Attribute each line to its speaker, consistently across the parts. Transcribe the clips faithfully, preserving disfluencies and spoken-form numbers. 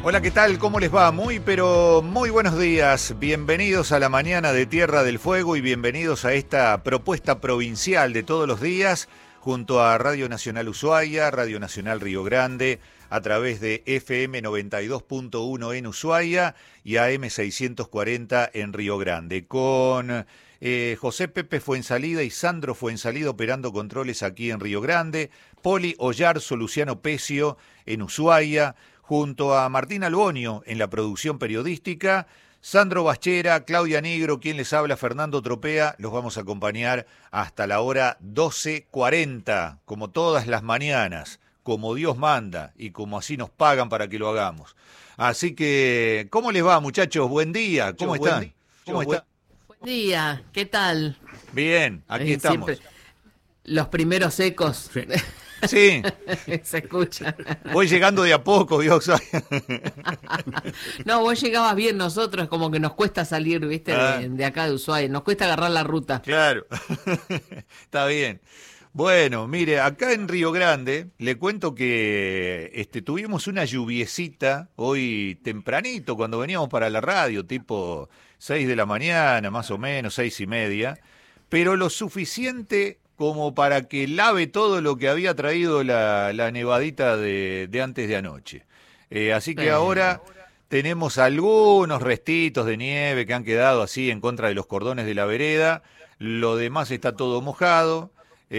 Speaker 1: Hola, ¿qué tal? ¿Cómo les va? Muy, pero muy buenos días. Bienvenidos a la mañana de Tierra del Fuego y bienvenidos a esta propuesta provincial de todos los días junto a Radio Nacional Ushuaia, Radio Nacional Río Grande, a través de F M noventa y dos punto uno en Ushuaia y A M seiscientos cuarenta en Río Grande, con eh, José Pepe Fuensalida y Sandro Fuensalida operando controles aquí en Río Grande, Poli Ollarzo, Luciano Pecio en Ushuaia, junto a Martín Albonio en la producción periodística, Sandro Bachera, Claudia Negro, quien les habla, Fernando Tropea, los vamos a acompañar hasta la hora doce cuarenta, como todas las mañanas, como Dios manda y como así nos pagan para que lo hagamos. Así que, ¿cómo les va, muchachos? Buen día, ¿cómo
Speaker 2: Yo,
Speaker 1: están?
Speaker 2: Buen,
Speaker 1: ¿Cómo
Speaker 2: yo,
Speaker 1: están?
Speaker 2: Buen día, ¿qué tal?
Speaker 1: Bien, aquí
Speaker 2: eh,
Speaker 1: estamos.
Speaker 2: Siempre, los primeros ecos.
Speaker 1: Sí. Sí.
Speaker 2: Se escuchan.
Speaker 1: Voy llegando de a poco, Dios.
Speaker 2: No, vos llegabas bien, nosotros como que nos cuesta salir, viste,
Speaker 1: ah.
Speaker 2: de, de acá de Ushuaia, nos cuesta agarrar la ruta.
Speaker 1: Claro, está bien. Bueno, mire, acá en Río Grande le cuento que este, tuvimos una lluviecita hoy tempranito cuando veníamos para la radio, tipo seis de la mañana, más o menos, seis y media, pero lo suficiente como para que lave todo lo que había traído la, la nevadita de, de antes de anoche. Eh, así que
Speaker 2: Eh.
Speaker 1: ahora tenemos algunos restitos de nieve que han quedado así en contra de los cordones de la vereda, lo demás está todo mojado,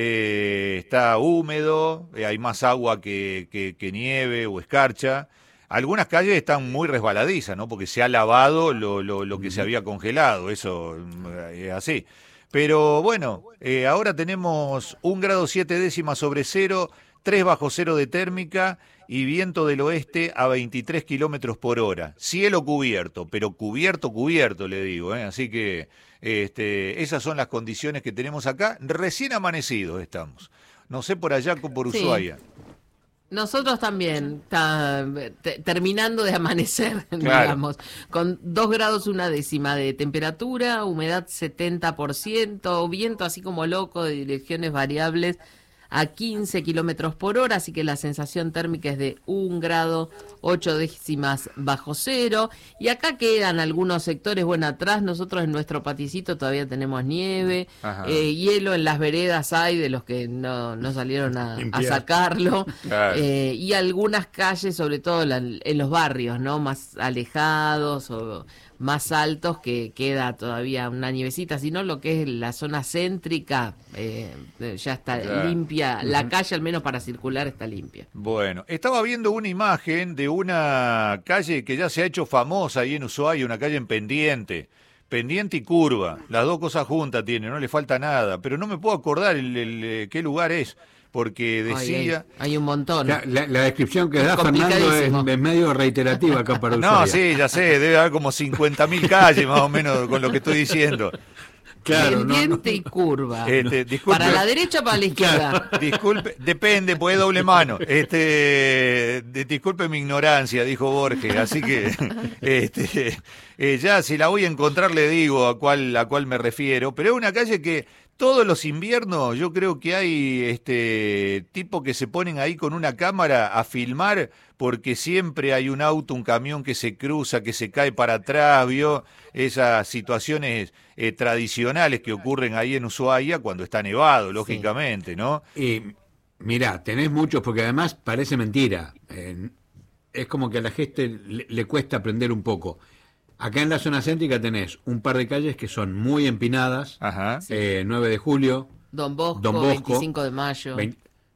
Speaker 1: eh, está húmedo, eh, hay más agua que, que, que nieve o escarcha. Algunas calles están muy resbaladizas, ¿no? Porque se ha lavado lo, lo, lo que se había congelado, eso es eh, así. Pero bueno, eh, ahora tenemos un grado siete décimas sobre cero, tres bajo cero de térmica y viento del oeste a veintitrés kilómetros por hora. Cielo cubierto, pero cubierto, cubierto, le digo, ¿eh? Así que este, esas son las condiciones que tenemos acá. Recién amanecidos estamos. No sé por allá, por Ushuaia.
Speaker 2: Sí. Nosotros también, está te, terminando de amanecer,
Speaker 1: claro.
Speaker 2: digamos, con dos grados una décima de temperatura, humedad setenta por ciento, viento así como loco de direcciones variables a quince kilómetros por hora, así que la sensación térmica es de un grado ocho décimas bajo cero. Y acá quedan algunos sectores, bueno, atrás nosotros en nuestro paticito todavía tenemos nieve, eh, hielo en las veredas hay de los que no, no salieron a, a sacarlo, claro. eh, y algunas calles, sobre todo la, en los barrios, ¿no? Más alejados o más altos, que queda todavía una nievecita, sino lo que es la zona céntrica, eh, ya está claro. limpia, uh-huh. La calle al menos para circular está limpia.
Speaker 1: Bueno, estaba viendo una imagen de una calle que ya se ha hecho famosa ahí en Ushuaia, una calle en pendiente, pendiente y curva, las dos cosas juntas tiene, no le falta nada, pero no me puedo acordar el, el, el, qué lugar es. Porque decía...
Speaker 2: Ay, hay, hay un montón.
Speaker 3: La, la, la descripción que da Fernando es, es medio reiterativa acá para Ushuaia.
Speaker 1: No, sí, ya sé, debe haber como cincuenta mil calles más o menos con lo que estoy diciendo.
Speaker 2: Claro, pendiente no, no. y curva.
Speaker 1: Este, disculpe,
Speaker 2: para la derecha o para la izquierda.
Speaker 1: Disculpe, depende, pues doble mano. Este, de, disculpe mi ignorancia, dijo Borges, así que este, eh, ya si la voy a encontrar le digo a cuál a cuál me refiero, pero es una calle que todos los inviernos yo creo que hay este tipo que se ponen ahí con una cámara a filmar porque siempre hay un auto, un camión que se cruza, que se cae para atrás, ¿vio? Esas situaciones eh, tradicionales que ocurren ahí en Ushuaia cuando está nevado, lógicamente, sí. ¿No?
Speaker 3: Y mirá, tenés muchos, porque además parece mentira. Eh, es como que a la gente le, le cuesta aprender un poco. Acá en la zona céntrica tenés un par de calles que son muy empinadas.
Speaker 1: Ajá.
Speaker 3: Eh, nueve de julio.
Speaker 2: Don Bosco,
Speaker 3: Don Bosco
Speaker 2: veinticinco de mayo. veinte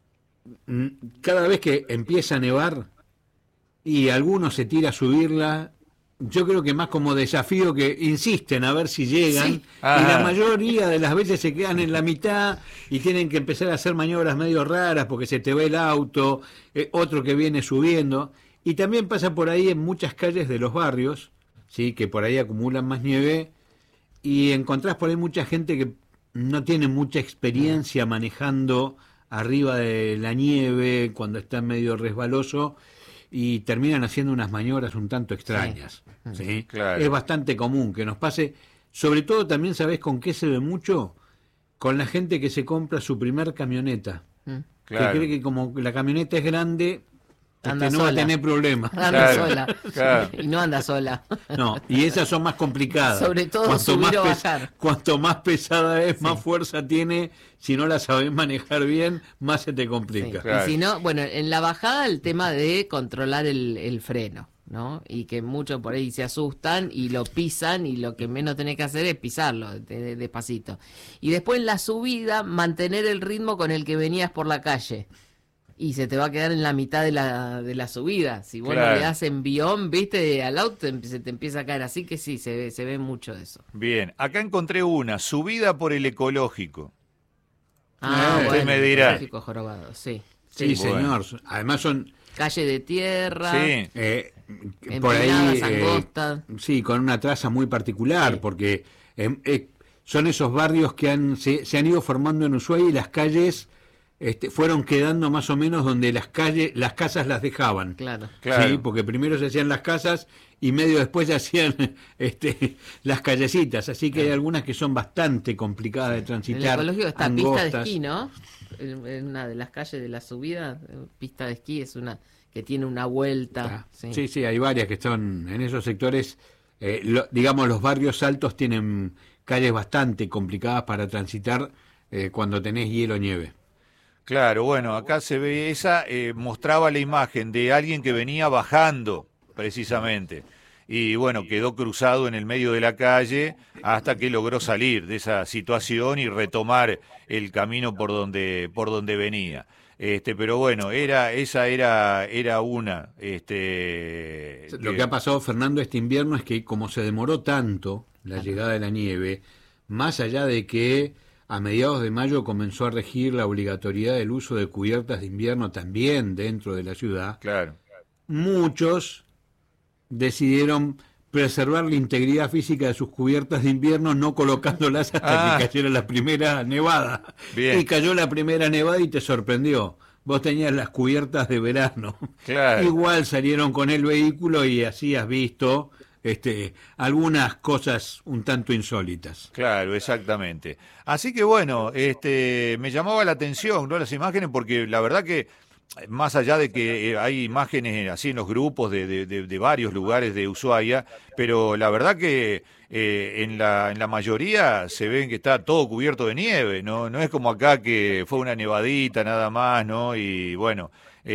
Speaker 3: Cada vez que empieza a nevar y alguno se tira a subirla, yo creo que más como desafío que insisten a ver si llegan, sí. Y la mayoría de las veces se quedan en la mitad y tienen que empezar a hacer maniobras medio raras porque se te ve el auto, eh, otro que viene subiendo. Y también pasa por ahí en muchas calles de los barrios, sí, que por ahí acumulan más nieve, y encontrás por ahí mucha gente que no tiene mucha experiencia manejando arriba de la nieve cuando está medio resbaloso y terminan haciendo unas maniobras un tanto extrañas. Sí, ¿sí? Claro. Es bastante común que nos pase, sobre todo también, ¿sabés con qué se ve mucho? Con la gente que se compra su primer camioneta, mm. claro. que cree que como la camioneta es grande,
Speaker 2: anda
Speaker 3: no
Speaker 2: sola.
Speaker 3: va a tener problemas.
Speaker 2: Anda
Speaker 1: Claro,
Speaker 2: sola.
Speaker 1: claro.
Speaker 2: Y no anda sola.
Speaker 3: No, y esas son más complicadas.
Speaker 2: Sobre todo
Speaker 3: cuanto
Speaker 2: subir
Speaker 3: más
Speaker 2: o
Speaker 3: pes-
Speaker 2: bajar.
Speaker 3: Cuanto más pesada es,
Speaker 2: Sí.
Speaker 3: más fuerza tiene. Si no la sabes manejar bien, más se te
Speaker 2: Sí.
Speaker 3: complica.
Speaker 1: Claro.
Speaker 2: Y si no, bueno, en la bajada el tema de controlar el, el freno, ¿no? Y que muchos por ahí se asustan y lo pisan y lo que menos tenés que hacer es pisarlo de- de- despacito. Y después en la subida, mantener el ritmo con el que venías por la calle. Y se te va a quedar en la mitad de la, de la subida. Si vos
Speaker 1: Claro.
Speaker 2: no le das envión, viste, al auto se te empieza a caer. Así que sí, se ve, se ve mucho de eso.
Speaker 1: Bien, acá encontré una, subida por el ecológico.
Speaker 2: Ah,
Speaker 3: Eh,
Speaker 2: bueno,
Speaker 1: usted me dirá.
Speaker 2: ecológico jorobado, sí.
Speaker 3: Sí,
Speaker 1: Bueno.
Speaker 3: señor. Además son
Speaker 2: Calle de tierra.
Speaker 1: Sí,
Speaker 3: eh, por
Speaker 2: Empinadas,
Speaker 3: ahí, eh,
Speaker 2: angostas.
Speaker 3: sí, con una traza muy particular,
Speaker 2: Sí.
Speaker 3: porque eh, eh, son esos barrios que han se, se han ido formando en Ushuaia y las calles este, fueron quedando más o menos donde las calles, las casas las dejaban.
Speaker 2: Claro.
Speaker 1: Claro.
Speaker 3: Sí, porque primero se hacían las casas y medio después se hacían este, las callecitas, así que hay algunas que son bastante complicadas de
Speaker 2: En el
Speaker 3: transitar.
Speaker 2: ecológico está pista de
Speaker 3: angostas.
Speaker 2: esquí, ¿no? En en una de las calles de la subida, eh, pista de esquí es una que tiene una vuelta.
Speaker 3: Ah,
Speaker 2: Sí.
Speaker 3: Sí, sí, hay varias que están en esos sectores. Eh, lo- digamos, los barrios altos tienen calles bastante complicadas para transitar eh, cuando tenés hielo o nieve.
Speaker 1: claro, bueno, acá se ve esa, eh, mostraba la imagen de alguien que venía bajando, precisamente. Y bueno, quedó cruzado en el medio de la calle hasta que logró salir de esa situación y retomar el camino por donde, por donde venía. Este, pero bueno, era, esa era, era una, este,
Speaker 3: Lo que ha pasado, Fernando, este invierno es que como se demoró tanto la llegada de la nieve, más allá de que a mediados de mayo comenzó a regir la obligatoriedad del uso de cubiertas de invierno también dentro de la ciudad,
Speaker 1: claro,
Speaker 3: muchos decidieron preservar la integridad física de sus cubiertas de invierno no colocándolas hasta
Speaker 1: Ah.
Speaker 3: que cayera la primera nevada.
Speaker 1: Bien.
Speaker 3: Y cayó la primera nevada y te sorprendió. Vos tenías las cubiertas de verano.
Speaker 1: Claro.
Speaker 3: Igual salieron con el vehículo y así has visto este, algunas cosas un tanto insólitas.
Speaker 1: claro, exactamente. Así que bueno, este, me llamaba la atención, ¿no? Las imágenes, porque la verdad que más allá de que eh, hay imágenes así en los grupos de, de, de, de varios lugares de Ushuaia, pero la verdad que eh, en la en la mayoría se ven que está todo cubierto de nieve, no no es como acá que fue una nevadita nada más, ¿no? Y bueno,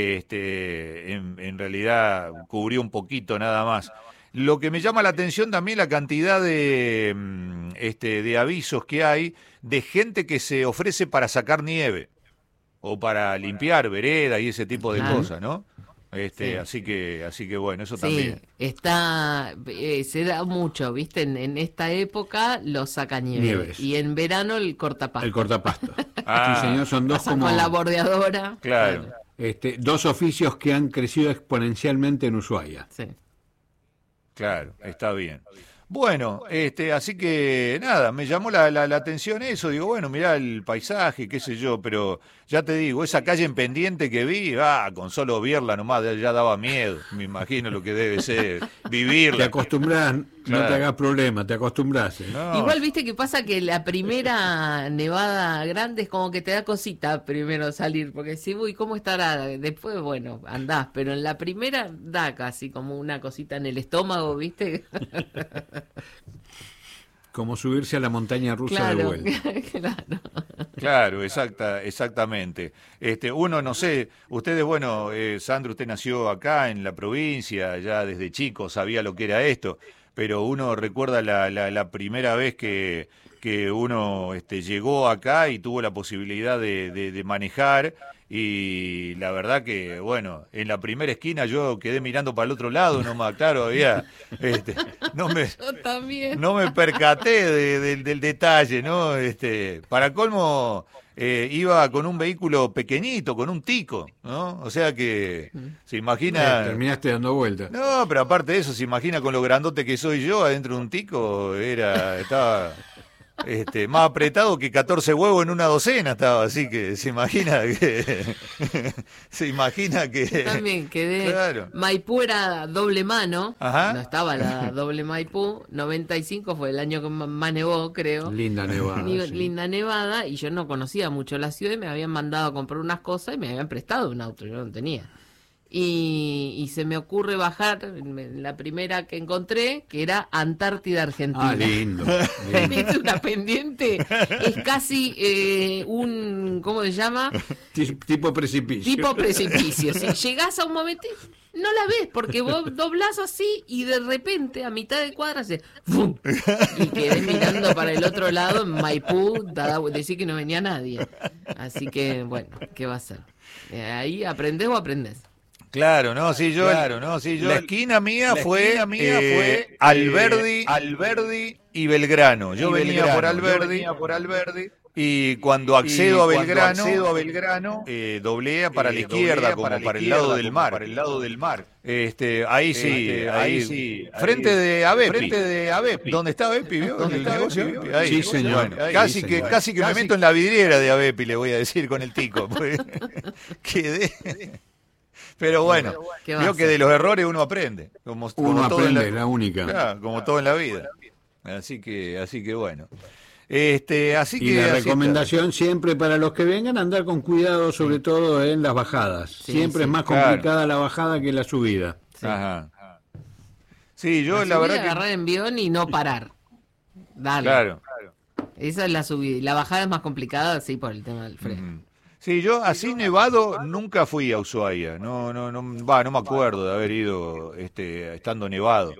Speaker 1: este en, en realidad cubrió un poquito nada más. Lo que me llama la atención también la cantidad de mm, este de avisos que hay de gente que se ofrece para sacar nieve o para limpiar vereda y ese tipo de
Speaker 2: Claro.
Speaker 1: cosas, ¿no? Este,
Speaker 2: Sí.
Speaker 1: así que, así que bueno, eso
Speaker 2: Sí,
Speaker 1: también.
Speaker 2: está, eh, se da mucho, ¿viste? En, en esta época los sacanieves
Speaker 3: Nieves.
Speaker 2: y en verano el cortapasto.
Speaker 3: El cortapasto.
Speaker 1: Ah.
Speaker 3: Sí, señor, son dos
Speaker 2: Pasa
Speaker 3: como
Speaker 2: con la bordeadora.
Speaker 1: Claro.
Speaker 3: este, dos oficios que han crecido exponencialmente en Ushuaia.
Speaker 2: Sí.
Speaker 1: Claro, está bien. Bueno, este, así que nada, me llamó la, la, la atención eso, digo, bueno, mirá el paisaje, qué sé yo, pero ya te digo, esa calle en pendiente que vi, ah, con solo verla nomás ya, ya daba miedo, me imagino lo que debe ser
Speaker 3: Te
Speaker 1: vivirla.
Speaker 3: acostumbras, no
Speaker 1: Claro.
Speaker 3: te hagas problema, te acostumbras. ¿eh?
Speaker 1: No,
Speaker 2: Igual viste que pasa que la primera nevada grande es como que te da cosita primero salir, porque si, uy, ¿cómo estará? Después, bueno, andás, pero en la primera da casi como una cosita en el estómago, ¿viste?
Speaker 3: Como subirse a la montaña rusa de
Speaker 2: Claro,
Speaker 3: vuelta.
Speaker 2: claro.
Speaker 1: Claro, exacta, exactamente. Este, uno, no sé, ustedes, bueno, eh, Sandro, usted nació acá en la provincia, ya desde chico sabía lo que era esto, pero uno recuerda la, la, la primera vez que, que uno este, llegó acá y tuvo la posibilidad de, de, de manejar, y la verdad que, bueno, en la primera esquina yo quedé mirando para el otro lado nomás, claro, había, este, no me...
Speaker 2: Yo también.
Speaker 1: No me percaté de- de- del detalle, ¿no? Este, para colmo, eh, iba con un vehículo pequeñito, con un tico, ¿no? O sea que se
Speaker 3: Eh,
Speaker 1: imagina...
Speaker 3: terminaste dando vueltas.
Speaker 1: No, pero aparte de eso, se imagina con lo grandote que soy yo adentro de un tico, era, estaba este, más apretado que catorce huevos en una docena estaba, así que se imagina que... se imagina que...
Speaker 2: También quedé.
Speaker 1: Claro.
Speaker 2: Maipú era doble mano.
Speaker 1: Ajá.
Speaker 2: No estaba la doble Maipú. noventa y cinco fue el año que ma- más nevó, creo.
Speaker 3: Linda nevada.
Speaker 2: Ni-
Speaker 3: sí.
Speaker 2: Linda nevada. Y yo no conocía mucho la ciudad y me habían mandado a comprar unas cosas y me habían prestado un auto. Yo no tenía. Y, y se me ocurre bajar la primera que encontré, que era Antártida Argentina.
Speaker 3: Ah, lindo. lindo.
Speaker 2: Es una pendiente, es casi eh, un, ¿cómo se llama?
Speaker 3: Tipo precipicio.
Speaker 2: Tipo precipicio. Si llegás a un momento, no la ves, porque vos doblás así y de repente a mitad de cuadra se ¡fum! Y quedé mirando para el otro lado en Maipú, decir que no venía nadie. Así que, bueno, ¿qué va a ser? Eh, ahí aprendés o aprendés.
Speaker 1: Claro, no, sí, yo, claro, no, sí, yo. La esquina mía
Speaker 4: la
Speaker 1: fue,
Speaker 4: esquina mía
Speaker 1: eh,
Speaker 4: fue
Speaker 1: Alberdi,
Speaker 4: eh, Alberdi
Speaker 1: y Belgrano. Yo,
Speaker 4: y
Speaker 1: venía,
Speaker 4: Belgrano.
Speaker 1: por Alberdi,
Speaker 4: yo venía por Alberdi.
Speaker 1: Y cuando accedo
Speaker 4: y
Speaker 1: a Belgrano,
Speaker 4: cuando accedo a Belgrano
Speaker 1: eh, doblea para
Speaker 4: eh,
Speaker 1: la izquierda, como
Speaker 4: para,
Speaker 1: para,
Speaker 4: la
Speaker 1: el
Speaker 4: izquierda
Speaker 1: lado del mar.
Speaker 4: para el lado del mar.
Speaker 1: Este, ahí sí,
Speaker 4: este,
Speaker 1: ahí,
Speaker 4: ahí sí,
Speaker 1: frente
Speaker 4: ahí,
Speaker 1: de Abepi.
Speaker 4: Frente de Abepi.
Speaker 1: ¿Dónde está Abepi? ¿Vio?
Speaker 4: ¿Dónde está
Speaker 1: negocio?
Speaker 4: Abepi?
Speaker 1: Ahí.
Speaker 3: Sí, señor.
Speaker 1: Bueno,
Speaker 3: Ahí,
Speaker 1: casi
Speaker 3: sí,
Speaker 1: que
Speaker 3: señor.
Speaker 1: casi que
Speaker 4: Casi.
Speaker 1: me meto en la vidriera de Abepi, le voy a decir con el tico. Quedé. Pero bueno, creo que de los errores uno aprende. Como,
Speaker 3: Uno
Speaker 1: como todo
Speaker 3: aprende,
Speaker 1: en la,
Speaker 3: la única.
Speaker 1: Claro, como todo en la vida. Así que, así que bueno. Este, así
Speaker 3: y
Speaker 1: que
Speaker 3: la
Speaker 1: así
Speaker 3: recomendación está. Siempre para los que vengan, andar con cuidado, sobre todo en las bajadas.
Speaker 2: Sí,
Speaker 3: siempre
Speaker 2: sí,
Speaker 3: es más
Speaker 1: claro.
Speaker 3: complicada la bajada que la subida.
Speaker 2: Sí.
Speaker 1: Ajá. Sí, yo
Speaker 2: la,
Speaker 1: la verdad que
Speaker 2: agarrar envión y no parar. Dale.
Speaker 1: claro.
Speaker 2: Esa es la subida. La bajada es más complicada, sí, por el tema del freno.
Speaker 1: Mm. Sí, yo así nevado nunca fui a Ushuaia, no, no, no, va, no me acuerdo de haber ido, este, estando nevado.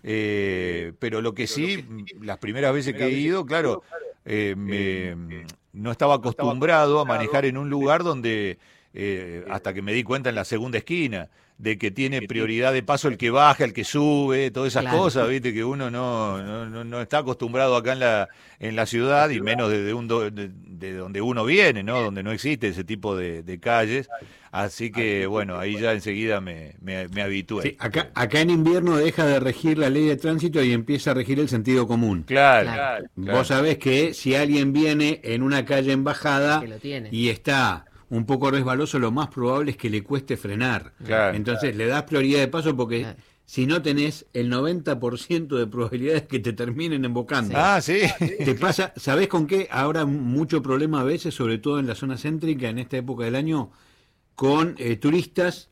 Speaker 1: Eh, pero lo que sí, las primeras veces que he ido, claro, eh, me, no estaba acostumbrado a manejar en un lugar donde, eh, hasta que me di cuenta en la segunda esquina, de que tiene prioridad de paso el que baja, el que sube, todas esas
Speaker 2: Claro.
Speaker 1: cosas, viste, que uno no, no, no, no está acostumbrado acá en la, en la ciudad, y menos de, un do, de, de donde uno viene, ¿no? Donde no existe ese tipo de, de calles. Así que, bueno, ahí ya enseguida me, me, me habitué.
Speaker 3: Sí, acá, acá en invierno deja de regir la ley de tránsito y empieza a regir el sentido común.
Speaker 1: Claro,
Speaker 2: Claro.
Speaker 1: claro, claro.
Speaker 3: Vos sabés que si alguien viene en una calle en bajada
Speaker 2: Que lo tiene.
Speaker 3: y está un poco resbaloso, lo más probable es que le cueste frenar.
Speaker 1: Claro.
Speaker 3: Entonces le das prioridad de paso porque
Speaker 2: Claro.
Speaker 3: si no tenés el noventa por ciento de probabilidades que te terminen embocando.
Speaker 1: Ah, sí.
Speaker 3: Te pasa, ¿sabés con qué? Ahora mucho problema a veces, sobre todo en la zona céntrica, en esta época del año, con eh, turistas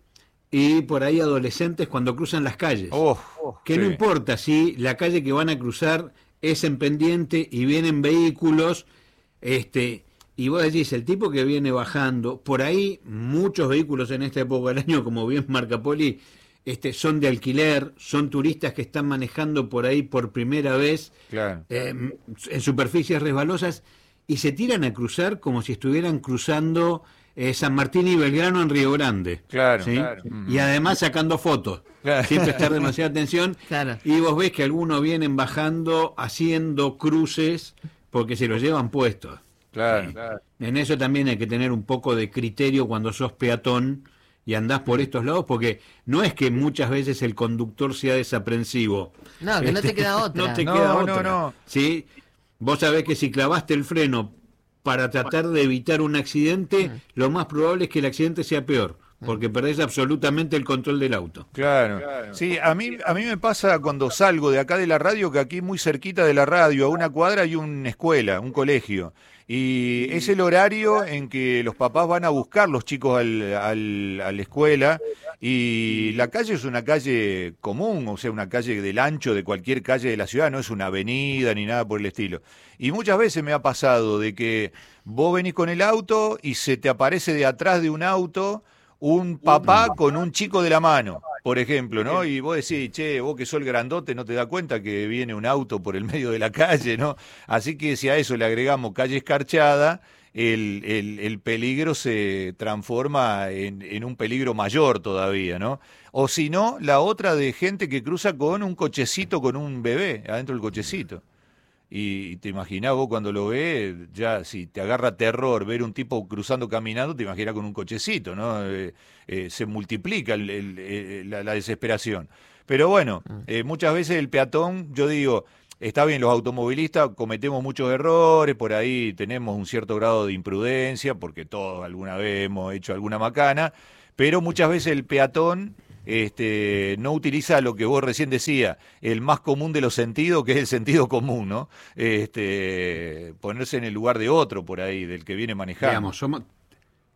Speaker 3: y por ahí adolescentes cuando cruzan las calles.
Speaker 1: Oh,
Speaker 3: que
Speaker 1: sí.
Speaker 3: no importa si la calle que van a cruzar es en pendiente y vienen vehículos, este, y vos decís, el tipo que viene bajando, por ahí muchos vehículos en esta época del año, como bien marca Poli, este, son de alquiler, son turistas que están manejando por ahí por primera vez,
Speaker 1: Claro.
Speaker 3: eh, en superficies resbalosas, y se tiran a cruzar como si estuvieran cruzando eh, San Martín y Belgrano en Río Grande.
Speaker 1: Claro,
Speaker 3: ¿sí?
Speaker 1: claro.
Speaker 3: Y además sacando fotos.
Speaker 1: Claro.
Speaker 3: Sin prestar demasiada atención.
Speaker 2: Claro.
Speaker 3: Y vos ves que algunos vienen bajando, haciendo cruces, porque se los llevan puestos.
Speaker 1: Claro,
Speaker 3: Sí.
Speaker 1: claro.
Speaker 3: En eso también hay que tener un poco de criterio cuando sos peatón y andás por estos lados, porque no es que muchas veces el conductor sea desaprensivo.
Speaker 2: No, que no te queda otra.
Speaker 3: No te
Speaker 1: No,
Speaker 3: queda
Speaker 1: no,
Speaker 3: otra.
Speaker 1: no.
Speaker 3: ¿Sí? Vos sabés que si clavaste el freno para tratar de evitar un accidente, lo más probable es que el accidente sea peor, porque perdés absolutamente el control del auto.
Speaker 1: Claro. Sí, a mí, a mí me pasa cuando salgo de acá de la radio, que aquí muy cerquita de la radio, a una cuadra hay una escuela, un colegio. Y es el horario en que los papás van a buscar los chicos al, al, a la escuela, y la calle es una calle común, o sea, una calle del ancho de cualquier calle de la ciudad, no es una avenida ni nada por el estilo. Y muchas veces me ha pasado de que vos venís con el auto y se te aparece de atrás de un auto un papá con un chico de la mano, por ejemplo, ¿no? Y vos decís, che, vos que sos el grandote, no te das cuenta que viene un auto por el medio de la calle, ¿no? Así que si a eso le agregamos calle escarchada, el, el, el peligro se transforma en, en un peligro mayor todavía, ¿no? O si no, la otra de gente que cruza con un cochecito, con un bebé adentro del cochecito. Y te imaginás vos cuando lo ves, ya si te agarra terror ver un tipo cruzando caminando, te imaginás con un cochecito, ¿no? Eh, eh, se multiplica el, el, el, la, la desesperación. Pero bueno, eh, muchas veces el peatón, yo digo, está bien, los automovilistas cometemos muchos errores, por ahí tenemos un cierto grado de imprudencia, porque todos alguna vez hemos hecho alguna macana, pero muchas veces el peatón este, no utiliza lo que vos recién decías, el más común de los sentidos, que es el sentido común, ¿no? Este, ponerse en el lugar de otro por ahí, del que viene manejando.
Speaker 3: Digamos, somos,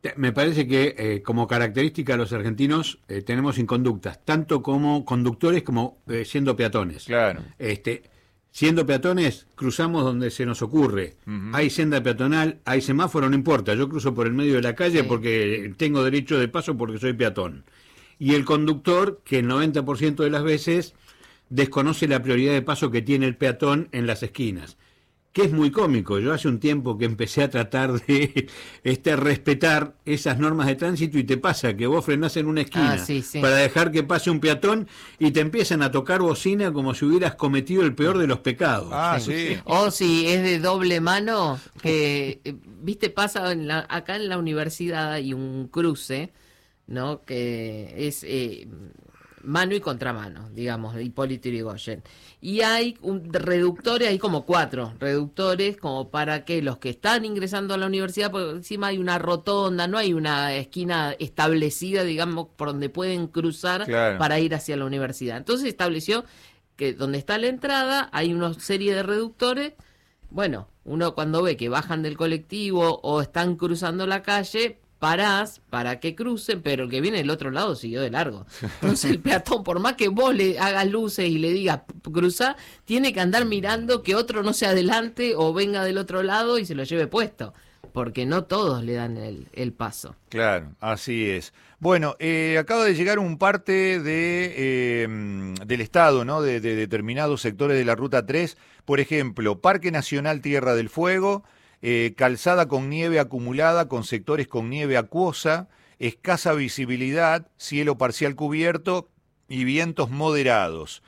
Speaker 3: Me parece que eh, como característica los argentinos eh, tenemos inconductas, tanto como conductores como eh, siendo peatones.
Speaker 1: Claro.
Speaker 3: Este, siendo peatones, cruzamos donde se nos ocurre. Uh-huh. Hay senda peatonal, hay semáforo, no importa. Yo cruzo por el medio de la calle sí. porque tengo derecho de paso porque soy peatón. Y el conductor, que el noventa por ciento de las veces desconoce la prioridad de paso que tiene el peatón en las esquinas. Que es muy cómico. Yo hace un tiempo que empecé a tratar de este, respetar esas normas de tránsito y te pasa que vos frenás en una esquina
Speaker 2: ah, sí, sí.
Speaker 3: para dejar que pase un peatón y te empiezan a tocar bocina como si hubieras cometido el peor de los pecados.
Speaker 1: Ah, sí. sí.
Speaker 2: O si es de doble mano, que, viste, pasa en la, acá en la universidad hay un cruce, ¿no? Que es... Eh, mano y contramano, digamos, de Hipólito Yrigoyen. Y hay un, reductores, hay como cuatro reductores, como para que los que están ingresando a la universidad, porque encima hay una rotonda, no hay una esquina establecida, digamos, por donde pueden cruzar claro. para ir hacia la universidad. Entonces estableció que donde está la entrada hay una serie de reductores. Bueno, uno cuando ve que bajan del colectivo o están cruzando la calle, parás para que crucen, pero el que viene del otro lado siguió de largo. Entonces el peatón, por más que vos le hagas luces y le digas cruzá, tiene que andar mirando que otro no se adelante o venga del otro lado y se lo lleve puesto, porque no todos le dan el, el paso.
Speaker 1: Claro, así es. Bueno, eh, acaba de llegar un parte de eh, del Estado, ¿no? De, de determinados sectores de la Ruta tres, por ejemplo, Parque Nacional Tierra del Fuego, Eh, calzada con nieve acumulada, con sectores con nieve acuosa, escasa visibilidad, cielo parcial cubierto y vientos moderados.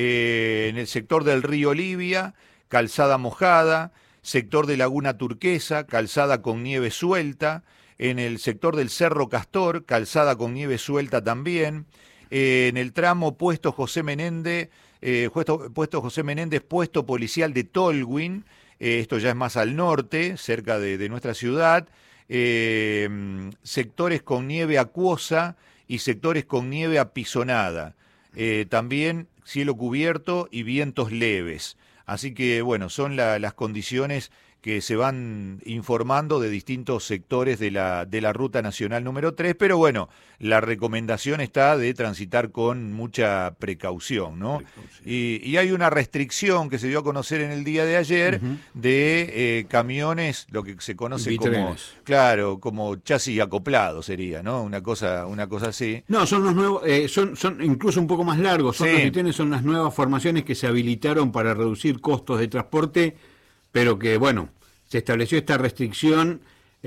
Speaker 1: Eh, en el sector del río Libia, calzada mojada, sector de Laguna Turquesa, calzada con nieve suelta. En el sector del Cerro Castor, calzada con nieve suelta también. Eh, en el tramo puesto José Menéndez, eh, puesto, puesto José Menéndez, puesto policial de Tolwyn. Eh, esto ya es más al norte, cerca de, de nuestra ciudad, eh, sectores con nieve acuosa y sectores con nieve apisonada. Eh, también cielo cubierto y vientos leves. Así que, bueno, son la, las condiciones que se van informando de distintos sectores de la, de la Ruta Nacional número tres, pero bueno, la recomendación está de transitar con mucha precaución, ¿no? Y, y hay una restricción que se dio a conocer en el día de ayer uh-huh. de eh, camiones, lo que se conoce
Speaker 3: Bitrenes.
Speaker 1: como, claro, como chasis acoplado sería, ¿no? Una cosa, una cosa así.
Speaker 3: No, son los nuevos, eh, son, son incluso un poco más largos, son
Speaker 1: sí.
Speaker 3: los bitrenes, son las nuevas formaciones que se habilitaron para reducir costos de transporte, pero que, bueno, se estableció esta restricción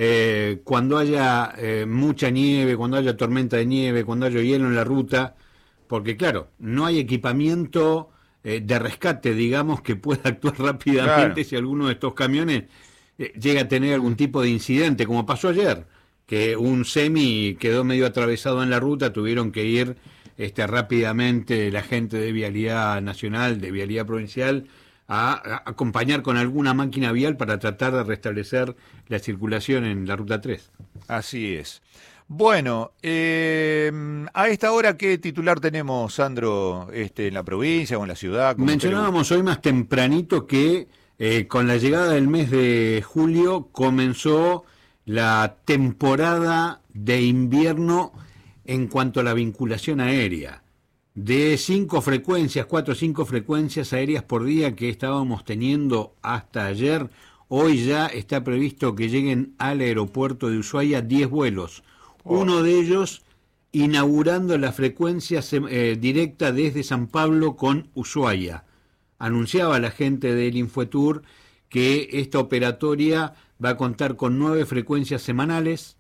Speaker 3: eh, cuando haya eh, mucha nieve, cuando haya tormenta de nieve, cuando haya hielo en la ruta, porque claro, no hay equipamiento eh, de rescate, digamos, que pueda actuar rápidamente claro. si alguno de estos camiones eh, llega a tener algún tipo de incidente, como pasó ayer, que un semi quedó medio atravesado en la ruta, tuvieron que ir este, rápidamente la gente de Vialidad Nacional, de Vialidad Provincial, a, a acompañar con alguna máquina vial para tratar de restablecer la circulación en la Ruta tres.
Speaker 1: Así es. Bueno, eh, a esta hora, ¿qué titular tenemos, Sandro, este, en la provincia o en la ciudad?
Speaker 3: Mencionábamos hoy más tempranito que eh, con la llegada del mes de julio comenzó la temporada de invierno en cuanto a la vinculación aérea. De cinco frecuencias, cuatro o cinco frecuencias aéreas por día que estábamos teniendo hasta ayer, hoy ya está previsto que lleguen al aeropuerto de Ushuaia diez vuelos. Oh. Uno de ellos inaugurando la frecuencia eh, directa desde San Pablo con Ushuaia. Anunciaba la gente del Infotur que esta operatoria va a contar con nueve frecuencias semanales,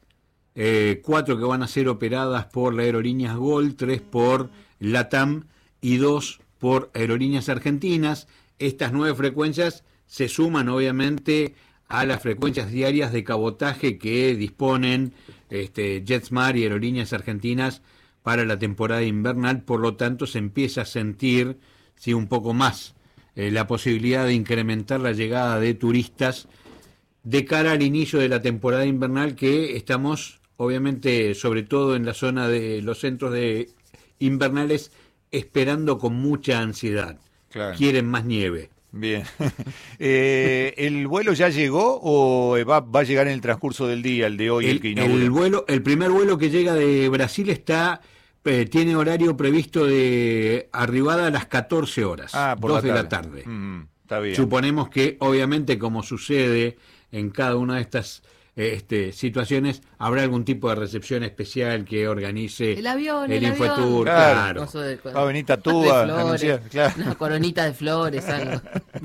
Speaker 3: eh, cuatro que van a ser operadas por la Aerolíneas Gol, tres por LATAM y dos por Aerolíneas Argentinas. Estas nueve frecuencias se suman obviamente a las frecuencias diarias de cabotaje que disponen este, JetSmart y Aerolíneas Argentinas para la temporada invernal, por lo tanto se empieza a sentir sí, un poco más eh, la posibilidad de incrementar la llegada de turistas de cara al inicio de la temporada invernal, que estamos obviamente sobre todo en la zona de los centros de invernales esperando con mucha ansiedad. Claro. Quieren más nieve.
Speaker 1: Bien. eh, ¿El vuelo ya llegó o va, va a llegar en el transcurso del día, el de hoy, el,
Speaker 3: El,
Speaker 1: que inaugura?
Speaker 3: el vuelo, el primer vuelo que llega de Brasil está eh, tiene horario previsto de arribada a las catorce horas,
Speaker 1: Ah, por
Speaker 3: dos
Speaker 1: la
Speaker 3: de
Speaker 1: tarde.
Speaker 3: la tarde.
Speaker 1: Mm, está bien.
Speaker 3: Suponemos que, obviamente, como sucede en cada una de estas este, situaciones, habrá algún tipo de recepción especial que organice
Speaker 2: El avión,
Speaker 3: el
Speaker 2: el
Speaker 3: Infotour,
Speaker 2: avión.
Speaker 3: claro.
Speaker 2: Coso de-
Speaker 1: Va a venir
Speaker 2: de
Speaker 1: Tatúa a
Speaker 2: flores,
Speaker 1: anunciar, claro.
Speaker 2: una coronita de flores, algo.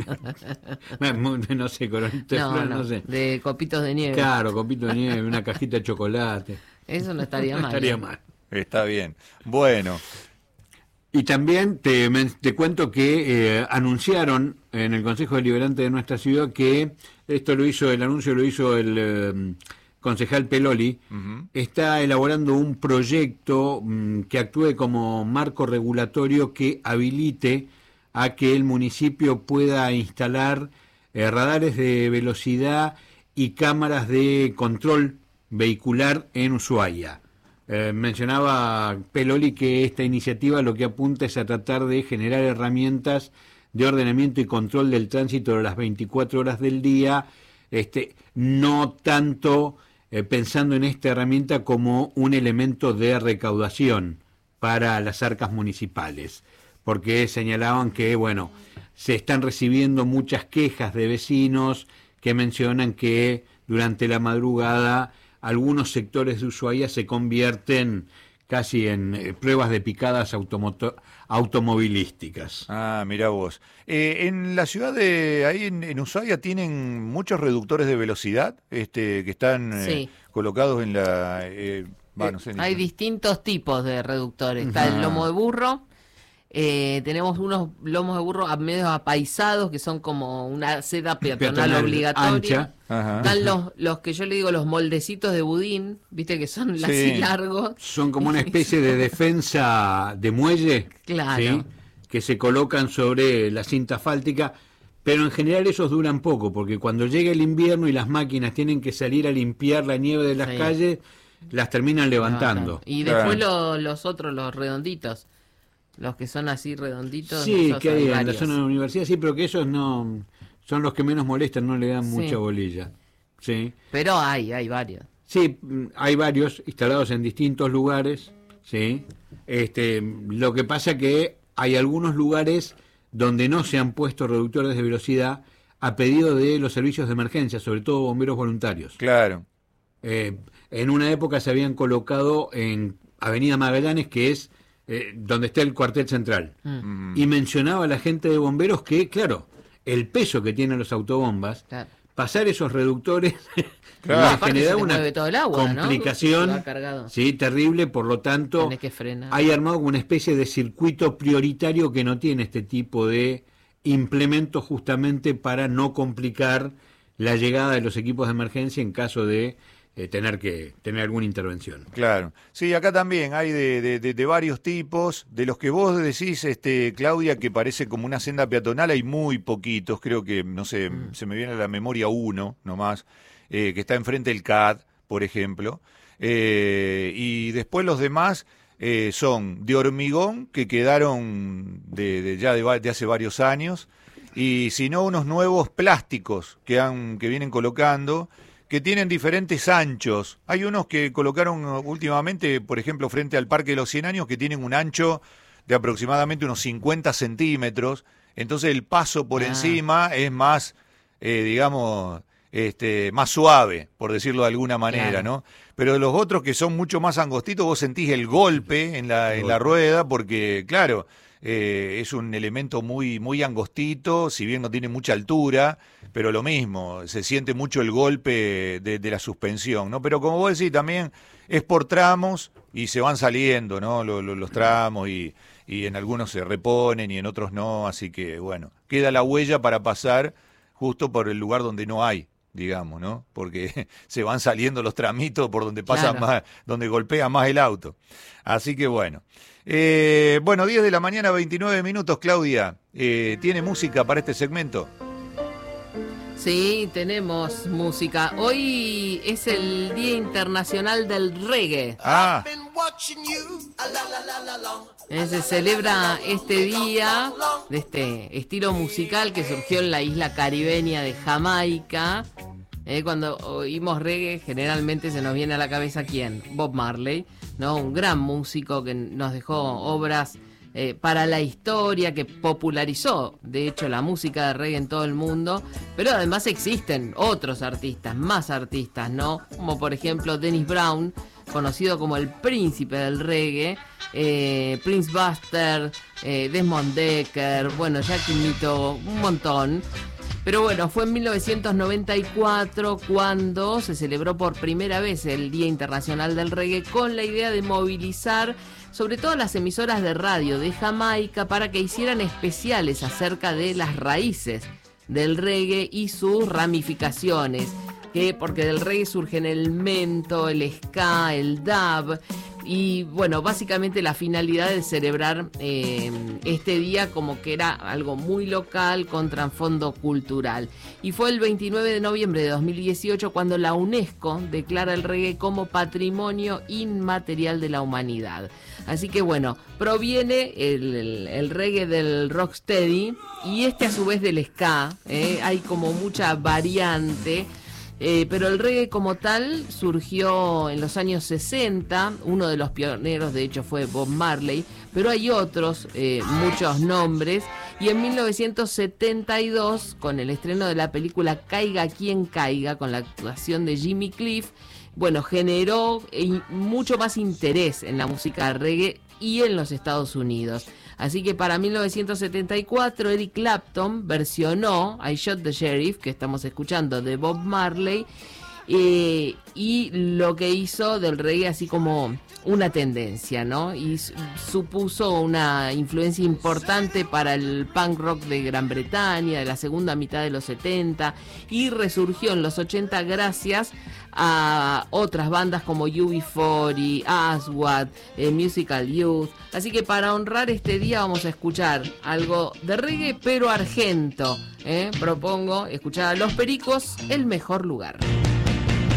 Speaker 3: No sé, coronita de
Speaker 2: No,
Speaker 3: flores,
Speaker 2: no,
Speaker 3: no sé.
Speaker 2: de copitos de nieve.
Speaker 3: Claro, copito de nieve, una cajita de chocolate.
Speaker 2: Eso no estaría
Speaker 3: No
Speaker 2: mal.
Speaker 3: estaría
Speaker 2: ¿eh?
Speaker 3: mal.
Speaker 1: Está bien. Bueno,
Speaker 3: Y también te, men- te cuento que eh, anunciaron en el Consejo Deliberante de nuestra ciudad que esto lo hizo, el anuncio lo hizo el eh, concejal Peloli,
Speaker 1: ujú,
Speaker 3: está elaborando un proyecto mm, que actúe como marco regulatorio que habilite a que el municipio pueda instalar eh, radares de velocidad y cámaras de control vehicular en Ushuaia. Eh, mencionaba Peloli que esta iniciativa lo que apunta es a tratar de generar herramientas de ordenamiento y control del tránsito de las veinticuatro horas del día, este, no tanto eh, pensando en esta herramienta como un elemento de recaudación para las arcas municipales, porque señalaban que, bueno, se están recibiendo muchas quejas de vecinos que mencionan que durante la madrugada algunos sectores de Ushuaia se convierten casi en eh, pruebas de picadas automoto- automovilísticas.
Speaker 1: ah, mirá vos. Eh, en la ciudad de, ahí en, en Ushuaia tienen muchos reductores de velocidad este, que están eh,
Speaker 2: Sí.
Speaker 1: colocados en la... Eh, va, no sé, ni-
Speaker 2: Hay distintos tipos de reductores. Está
Speaker 1: Ah.
Speaker 2: el lomo de burro. eh, tenemos unos lomos de burro a medio apaisados que son como una seda peatonal,
Speaker 3: Peatonal
Speaker 2: obligatoria.
Speaker 3: ancha.
Speaker 1: Ajá.
Speaker 2: Están los, los que yo le digo los moldecitos de budín, viste que son
Speaker 1: Sí.
Speaker 2: así largos.
Speaker 3: Son como una especie de defensa de muelle,
Speaker 2: Claro.
Speaker 3: ¿sí? Que se colocan sobre la cinta asfáltica, pero en general esos duran poco, porque cuando llega el invierno y las máquinas tienen que salir a limpiar la nieve de las
Speaker 2: Sí.
Speaker 3: calles, las terminan levantando.
Speaker 2: Y
Speaker 1: Claro.
Speaker 2: después lo- los otros, los redonditos. Los que son así redonditos.
Speaker 3: Sí,
Speaker 2: esos
Speaker 3: que hay en la
Speaker 2: varios.
Speaker 3: zona de la universidad, sí, pero que esos no son los que menos molestan, no le dan
Speaker 2: Sí.
Speaker 3: mucha bolilla. Sí.
Speaker 2: Pero hay, hay varios.
Speaker 3: Sí, mm, hay varios instalados en distintos lugares, sí. Este, lo que pasa que hay algunos lugares donde no se han puesto reductores de velocidad a pedido de los servicios de emergencia, sobre todo bomberos voluntarios.
Speaker 1: Claro.
Speaker 3: Eh, en una época se habían colocado en Avenida Magallanes, que es eh, donde está el cuartel central.
Speaker 1: Mm.
Speaker 3: Y mencionaba la gente de bomberos que, claro, el peso que tienen los autobombas,
Speaker 2: Claro.
Speaker 3: pasar esos reductores
Speaker 1: Claro.
Speaker 3: les
Speaker 2: Aparte
Speaker 3: genera
Speaker 2: se te
Speaker 3: una
Speaker 2: mueve todo el agua, ¿no?
Speaker 3: complicación,
Speaker 2: Va cargado.
Speaker 3: sí, terrible, por lo tanto
Speaker 2: Tenés que frenar.
Speaker 3: hay armado como una especie de circuito prioritario que no tiene este tipo de implementos justamente para no complicar la llegada de los equipos de emergencia en caso de eh, tener que tener alguna intervención.
Speaker 1: Claro. Sí, acá también hay de, de, de, de varios tipos. De los que vos decís, este, Claudia, que parece como una senda peatonal, hay muy poquitos. Creo que, no sé,
Speaker 2: Mm.
Speaker 1: se me viene a la memoria uno nomás, eh, que está enfrente del C A D, por ejemplo. Eh, y después los demás eh, son de hormigón, que quedaron de, de ya de, va- de hace varios años. Y si no, unos nuevos plásticos que, han, que vienen colocando, que tienen diferentes anchos. Hay unos que colocaron últimamente, por ejemplo, frente al Parque de los Cien Años, que tienen un ancho de aproximadamente unos cincuenta centímetros. Entonces el paso por
Speaker 2: Ah.
Speaker 1: encima es más, eh, digamos, este, más suave, por decirlo de alguna manera,
Speaker 2: Claro.
Speaker 1: ¿no? Pero los otros que son mucho más angostitos, vos sentís el golpe en la, en la rueda, porque, claro, eh, es un elemento muy, muy angostito, si bien no tiene mucha altura, pero lo mismo, se siente mucho el golpe de, de la suspensión, ¿no? Pero como vos decís, también es por tramos y se van saliendo, ¿no? Lo- lo- los tramos y, y en algunos se reponen y en otros no, así que, bueno, queda la huella para pasar justo por el lugar donde no hay, digamos, ¿no? Porque se van saliendo los tramitos por donde pasa
Speaker 2: Claro.
Speaker 1: más, donde golpea más el auto. Así que bueno. Eh, bueno, diez de la mañana, veintinueve minutos, Claudia. Eh, ¿Tiene música para este segmento?
Speaker 2: Sí, tenemos música. Hoy es el Día Internacional del Reggae.
Speaker 1: Ah,
Speaker 2: Eh, se celebra este día de este estilo musical que surgió en la isla caribeña de Jamaica. Eh, cuando oímos reggae, generalmente se nos viene a la cabeza ¿quién? Bob Marley, ¿no? Un gran músico que nos dejó obras eh, para la historia, que popularizó, de hecho, la música de reggae en todo el mundo. Pero además existen otros artistas, más artistas, ¿no? Como por ejemplo Dennis Brown, conocido como el príncipe del reggae, eh, Prince Buster, eh, Desmond Decker, bueno, Jack Mito, un montón. Pero bueno, fue en mil novecientos noventa y cuatro cuando se celebró por primera vez el Día Internacional del Reggae, con la idea de movilizar sobre todo las emisoras de radio de Jamaica para que hicieran especiales acerca de las raíces del reggae y sus ramificaciones. Que porque del reggae surgen el mento, el ska, el dub, y bueno, básicamente la finalidad de celebrar eh, este día como que era algo muy local con trasfondo cultural. Y fue el veintinueve de noviembre de dos mil dieciocho cuando la UNESCO declara el reggae como Patrimonio Inmaterial de la Humanidad. Así que bueno, proviene el, el, el reggae del rocksteady y este a su vez del ska, ¿eh? Hay como mucha variante. Eh, pero el reggae como tal surgió en los años sesenta, uno de los pioneros de hecho fue Bob Marley, pero hay otros, eh, muchos nombres, y en mil novecientos setenta y dos, con el estreno de la película Caiga quien caiga, con la actuación de Jimmy Cliff, bueno, generó eh, mucho más interés en la música de reggae y en los Estados Unidos. Así que para mil novecientos setenta y cuatro Eric Clapton versionó I Shot the Sheriff, que estamos escuchando, de Bob Marley, eh, y lo que hizo del reggae así como una tendencia, ¿no? Y supuso una influencia importante para el punk rock de Gran Bretaña de la segunda mitad de los setenta, y resurgió en los ochenta gracias a otras bandas como U B cuarenta, Aswad, eh, Musical Youth. Así que para honrar este día vamos a escuchar algo de reggae pero argento, ¿eh? Propongo escuchar a Los Pericos, El Mejor Lugar.